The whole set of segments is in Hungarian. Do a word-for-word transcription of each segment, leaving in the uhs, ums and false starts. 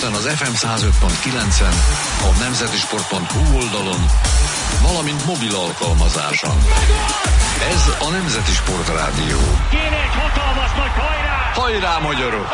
Budapesten az ef em száz öt pont kilencen, a nemzeti sport pont hu oldalon, valamint mobil alkalmazáson. Ez a Nemzeti Sport Rádió. Kéne egy hatalmas nagy hajrá! Hajrá, magyarok!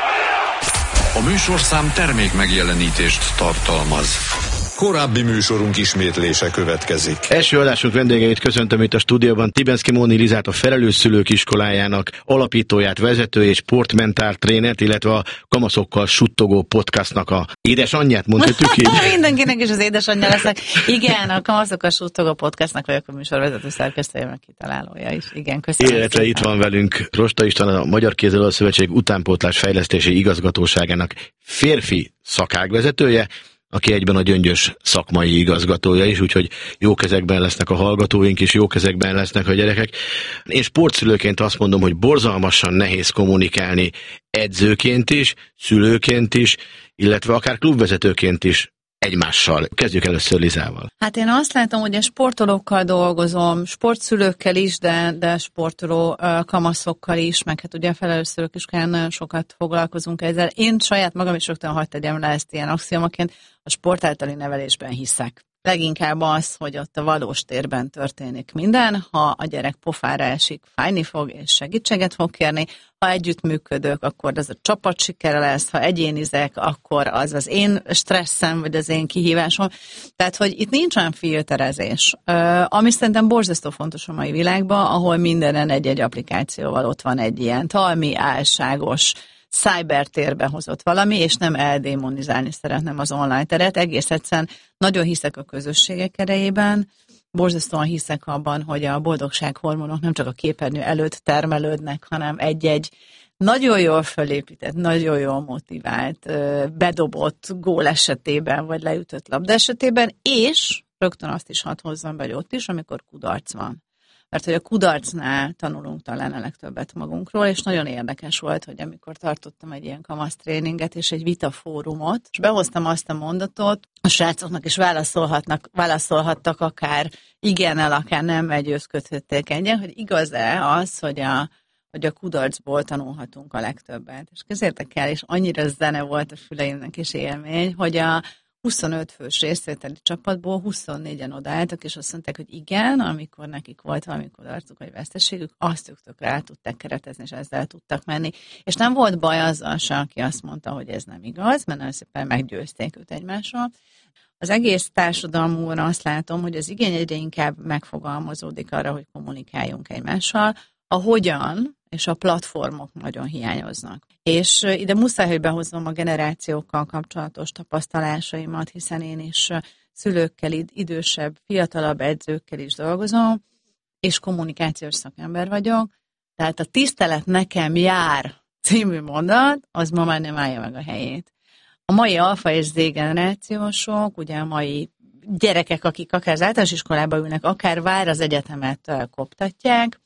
A műsorszám termék megjelenítést tartalmaz. Korábbi műsorunk ismétlése következik. Első adásunk vendégeit köszöntöm itt a stúdióban. Tibenszky Móni Lizát, a Felelős Szülők Iskolájának alapítóját, vezetőjét, sportmentál trénert, illetve a Kamaszokkal suttogó podcastnak a édesanyját, mondhatjuk így? Mindenkinek is az édesanyja leszek. Igen, a Kamaszokkal suttogó podcastnak vagyok a műsorvezető szerkesztője, meg kitalálója is. Igen, köszönöm. Illetve itt van velünk Rosta István, a Magyar Kézilabda Szövetség utánpótlás fejlesztési igazgatóságának férfi szakágvezetője, aki egyben a Gyöngyös szakmai igazgatója is, úgyhogy jó kezekben lesznek a hallgatóink, és jó kezekben lesznek a gyerekek. Én sportszülőként azt mondom, hogy borzalmasan nehéz kommunikálni edzőként is, szülőként is, illetve akár klubvezetőként is egymással. Kezdjük először Lizával. Hát én azt látom, hogy a sportolókkal dolgozom, sportszülőkkel is, de, de sportoló uh, kamaszokkal is, meg hát ugye a Felelős Szülők Iskoláján nagyon sokat foglalkozunk ezzel. Én saját magam is rögtön hadd tegyem le ezt ilyen axiomaként, a sport általi nevelésben hiszek. Leginkább az, hogy ott a valós térben történik minden, ha a gyerek pofára esik, fájni fog és segítséget fog kérni, ha együttműködök, akkor az a csapat sikere lesz, ha egyénizek, akkor az az én stresszem, vagy az én kihívásom. Tehát, hogy itt nincs olyan filterezés, ami szerintem borzasztó fontos a mai világban, ahol mindenen egy-egy applikációval ott van egy ilyen talmi, álságos, cybertérbe hozott valami, és nem eldémonizálni szeretném az online teret. Egész egyszerűen nagyon hiszek a közösségek erejében, borzasztóan hiszek abban, hogy a boldogsághormonok nem csak a képernyő előtt termelődnek, hanem egy-egy nagyon jól fölépített, nagyon jól motivált, bedobott gól esetében, vagy leütött labda esetében, és rögtön azt is hadd hozzam be, hogy ott is, amikor kudarc van. Mert hogy a kudarcnál tanulunk talán a legtöbbet magunkról, és nagyon érdekes volt, hogy amikor tartottam egy ilyen kamasztréninget és egy vitafórumot, és behoztam azt a mondatot, a srácoknak is válaszolhatnak, válaszolhattak akár igennel, akár nem, győzködhették egyen, hogy igaz-e az, hogy a, hogy a kudarcból tanulhatunk a legtöbbet. És közértek el, és annyira zene volt a füleimnek is élmény, hogy a huszonöt fős részvételi csapatból huszonnégyen odaálltak, és azt mondták, hogy igen, amikor nekik volt valami kudarcuk vagy veszteségük, azt ők tökre el tudták keretezni, és ezzel tudtak menni. És nem volt baj azzal se, aki azt mondta, hogy ez nem igaz, mert nagyon szépen meggyőzték őt egymásról. Az egész társadalmúra azt látom, hogy az igény egyre inkább megfogalmazódik arra, hogy kommunikáljunk egymással. A hogyan és a platformok nagyon hiányoznak. És ide muszáj, hogy behozzam a generációkkal kapcsolatos tapasztalásaimat, hiszen én is szülőkkel, idősebb, fiatalabb edzőkkel is dolgozom, és kommunikációs szakember vagyok. Tehát a tisztelet nekem jár című mondat, az ma már nem állja meg a helyét. A mai alfa és Z generációsok, ugye a mai gyerekek, akik akár az általános iskolába ülnek, akár vár az egyetemet koptatják,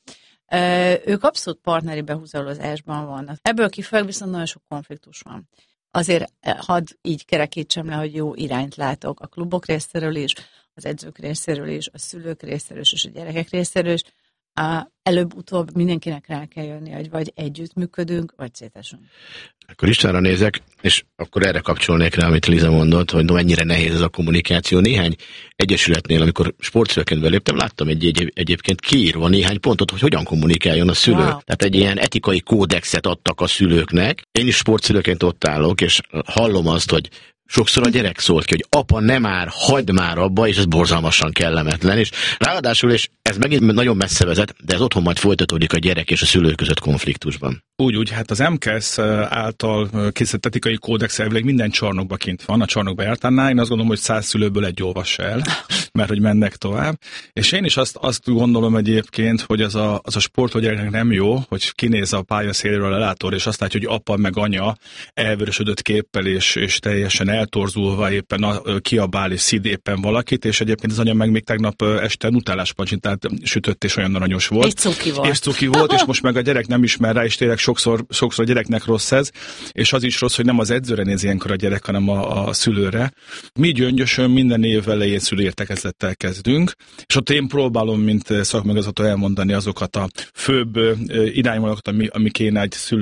ők abszolút partneri behúzalozásban vannak. Ebből kifolyólag viszont nagyon sok konfliktus van. Azért hadd így kerekítsem le, hogy jó irányt látok a klubok részéről is, az edzők részéről is, a szülők részéről is, és a gyerekek részéről is. Előbb-utóbb mindenkinek rá kell jönni, hogy vagy együttműködünk, vagy szétesünk. Akkor Istvánra nézek, és akkor erre kapcsolnék rá, amit Liza mondott, hogy no, mennyire nehéz ez a kommunikáció. Néhány egyesületnél, amikor sportszülőként beléptem, láttam egy, egy, egyébként kiírva néhány pontot, hogy hogyan kommunikáljon a szülő. Wow. Tehát egy ilyen etikai kódexet adtak a szülőknek. Én is sportszülőként ott állok, és hallom azt, hogy sokszor a gyerek szólt ki, hogy apa, ne már, hagyd már abba, és ez borzalmasan kellemetlen. És ráadásul, és ez megint nagyon messze vezet, de ez otthon majd folytatódik a gyerek és a szülő között konfliktusban. Úgy, úgy, hát az em ká e es által készített etikai kódex elvileg minden csarnokban kint van, a csarnokba jártánál. Én azt gondolom, hogy száz szülőből egy olvassa el, mert hogy mennek tovább. És én is azt, azt gondolom egyébként, hogy az a, az a sport, hogy gyereknek nem jó, hogy kinéz a pálya széléről a látor, és azt látja, hogy apa meg anya elvörösödött képpel, és, és teljesen eltorzulva éppen a, kiabál és szid éppen valakit, és egyébként az anya meg még tegnap este utáláspancsit, tehát sütött és olyan aranyos volt. És cuki volt. És cuki volt, és most meg a gyerek nem ismer rá, és tényleg sokszor, sokszor a gyereknek rossz ez, és az is rossz, hogy nem az edzőre néz ilyenkor a gyerek, hanem a, a szülőre. Mi Gyöngyösön minden év elején szülőértekezlettel kezdünk, és ott én próbálom, mint szakmegazgató elmondani azokat a főbb irányvonalakat, ami, ami kéne egy szülői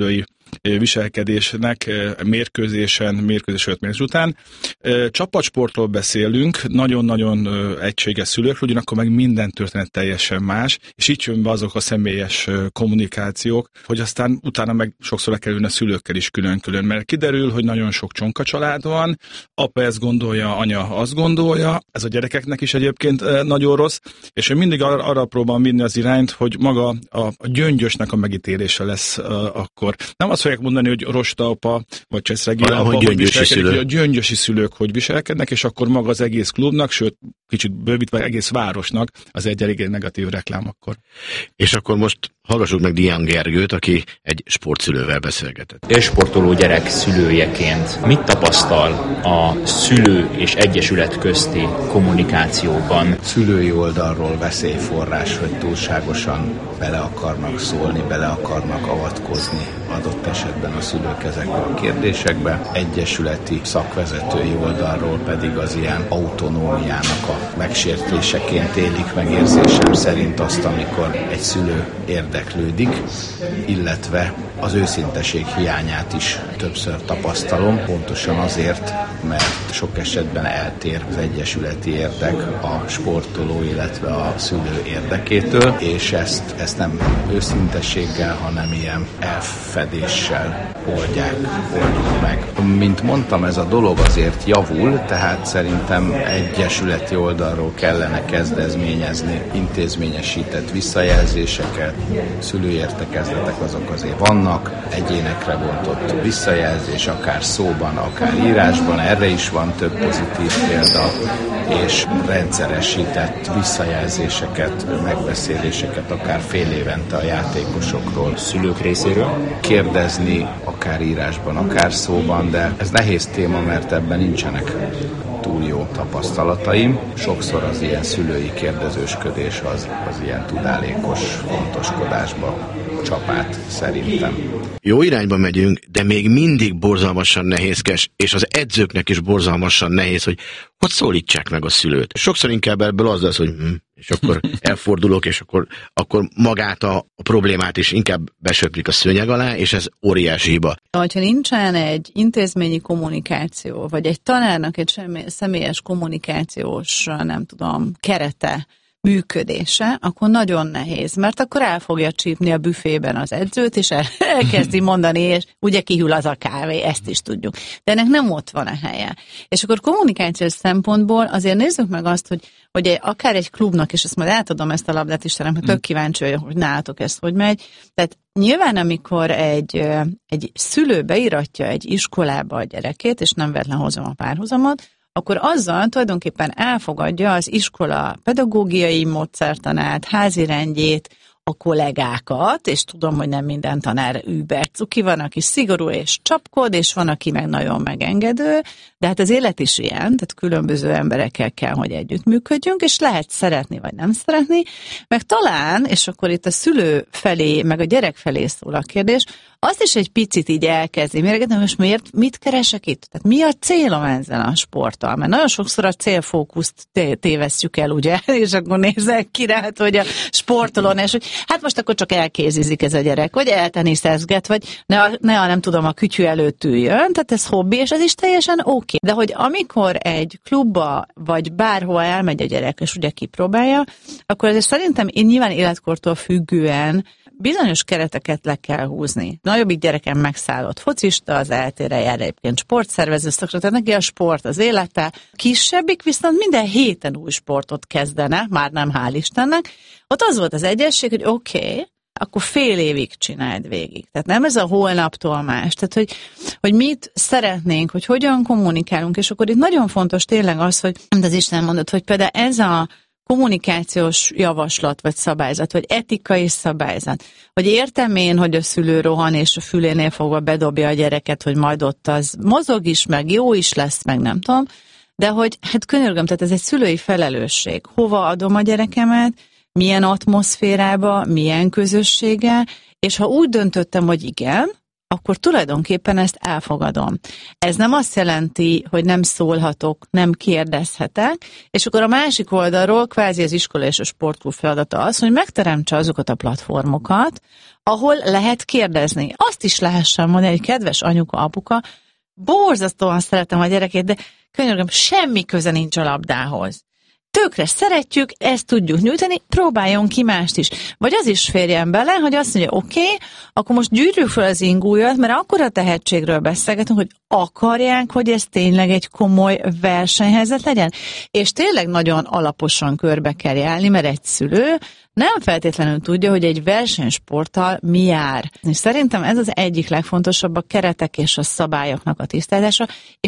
viselkedésnek mérkőzésen, mérkőzés előtt, mérkőzés után. Csapatsportról beszélünk, nagyon-nagyon egységes szülőkről, ugyanakkor meg minden történet teljesen más, és így jön be azok a személyes kommunikációk, hogy aztán utána meg sokszor le kell ülni a szülőkkel is külön-külön, mert kiderül, hogy nagyon sok csonka család van, apa ezt gondolja, anya azt gondolja, ez a gyerekeknek is egyébként nagyon rossz, és én mindig ar- arra próbálom vinni az irányt, hogy maga a, a gyöngyösnek a megítélése lesz uh, akkor. Nem azt fogják mondani, hogy rosta apa, vagy cseszregi apa, hogy viselkedik, hogy a gyöngyösi szülők hogy viselkednek, és akkor maga az egész klubnak, sőt, kicsit bővítve egész városnak az egy elég negatív reklám akkor. És akkor most hallgassuk meg Dián Gergőt, aki egy sportszülővel beszélgetett. Élsportoló gyerek szülőjeként mit tapasztal a szülő és egyesület közti kommunikációban? Szülői oldalról veszélyforrás, hogy túlságosan bele akarnak szólni, bele akarnak avatkozni adott esetben a szülők ezekbe a kérdésekbe. Egyesületi szakvezetői oldalról pedig az ilyen autonómiának a megsértéseként élik meg érzésem szerint azt, amikor egy szülő érdeklődik, illetve az őszinteség hiányát is többször tapasztalom, pontosan azért, mert sok esetben eltér az egyesületi érdek a sportoló, illetve a szülő érdekétől, és ezt, ezt nem őszintességgel, hanem ilyen elfedéssel oldják, oldjuk meg. Mint mondtam, ez a dolog azért javul, tehát szerintem egyesületi oldalról kellene kezdeményezni intézményesített visszajelzéseket, szülőértekezletek azok azért vannak, egyénekre bontott visszajelzés, akár szóban, akár írásban, erre is van több pozitív példa, és rendszeresített visszajelzéseket, megbeszéléseket, akár fél évente a játékosokról. Szülők részéről? Kérdezni, akár írásban, akár szóban, de ez nehéz téma, mert ebben nincsenek túl jó tapasztalataim. Sokszor az ilyen szülői kérdezősködés az, az ilyen tudálékos fontoskodásba csapát szerintem. Jó irányba megyünk, de még mindig borzalmasan nehézkes, és az edzőknek is borzalmasan nehéz, hogy hogy szólítsák meg a szülőt. Sokszor inkább ebből az lesz, hogy hm, és akkor elfordulok, és akkor, akkor magát a, a problémát is inkább besöprik a szőnyeg alá, és ez óriási hiba. Ha nincsen egy intézményi kommunikáció, vagy egy tanárnak egy személyes kommunikációs, nem tudom, kerete, működése, akkor nagyon nehéz, mert akkor el fogja csípni a büfében az edzőt, és el, elkezdi mondani, és ugye kihűl az a kávé, ezt is tudjuk. De ennek nem ott van a helye. És akkor kommunikációs szempontból azért nézzük meg azt, hogy, hogy akár egy klubnak, és ezt majd átadom ezt a labdát is, mert tök kíváncsi vagyok, hogy nálatok ezt hogy megy. Tehát nyilván, amikor egy, egy szülő beiratja egy iskolába a gyerekét, és nem véletlen hozom a párhuzamot, akkor azzal tulajdonképpen elfogadja az iskola pedagógiai módszertanát, házirendjét, a kollégákat, és tudom, hogy nem minden tanár über cuki, van, aki szigorú és csapkod, és van, aki meg nagyon megengedő, de hát az élet is ilyen, tehát különböző emberekkel kell, hogy együttműködjünk, és lehet szeretni, vagy nem szeretni, meg talán, és akkor itt a szülő felé, meg a gyerek felé szól a kérdés, azt is egy picit így elkezdi mérgetni, most miért, mit keresek itt? Tehát mi a célom ezzel a sporttal? Mert nagyon sokszor a célfókuszt tévesztjük el, ugye? És akkor nézek ki rá, hogy a sportolón, és hogy hát most akkor csak elkézizik ez a gyerek, vagy elteniszezget, vagy ne, ne, nem tudom, a kütyű előtt üljön, tehát ez hobbi, és ez is teljesen oké. Okay. De hogy amikor egy klubba, vagy bárhova elmegy a gyerek, és ugye kipróbálja, akkor azért szerintem én nyilván életkortól függően bizonyos kereteket le kell húzni. Nagyobbik gyerekem megszállott focista, az eltére jár egyébként sportszervező szakra, tehát neki a sport az élete. Kisebbik viszont minden héten új sportot kezdene, már nem hál' Istennek. Ott az volt az egyesség, hogy oké, okay, akkor fél évig csináld végig. Tehát nem ez a holnaptól más. Tehát, hogy, hogy mit szeretnénk, hogy hogyan kommunikálunk, és akkor itt nagyon fontos tényleg az, hogy az Isten mondott, hogy például ez a kommunikációs javaslat, vagy szabályzat, vagy etikai szabályzat, hogy értem én, hogy a szülő rohan, és a fülénél fogva bedobja a gyereket, hogy majd ott az mozog is, meg jó is lesz, meg nem tudom, de hogy hát könyörgöm, tehát ez egy szülői felelősség. Hova adom a gyerekemet, milyen atmoszférába, milyen közösséggel, és ha úgy döntöttem, hogy igen, akkor tulajdonképpen ezt elfogadom. Ez nem azt jelenti, hogy nem szólhatok, nem kérdezhetek, és akkor a másik oldalról kvázi az iskola és a sportklub feladata az, hogy megteremtse azokat a platformokat, ahol lehet kérdezni. Azt is lehessen mondani, hogy kedves anyuka, apuka, borzasztóan szeretem a gyerekét, de könyörgöm, semmi köze nincs a labdához. Tökre szeretjük, ezt tudjuk nyújtani, próbáljon ki mást is. Vagy az is férjen bele, hogy azt mondja, oké, okay, akkor most gyűrjük fel az ingújat, mert akkora tehetségről beszélgetünk, hogy akarják, hogy ez tényleg egy komoly versenyhelyzet legyen. És tényleg nagyon alaposan körbe kell járni, mert egy szülő nem feltétlenül tudja, hogy egy versenysporttal mi jár. És szerintem ez az egyik legfontosabb, a keretek és a szabályoknak a tisztázása, és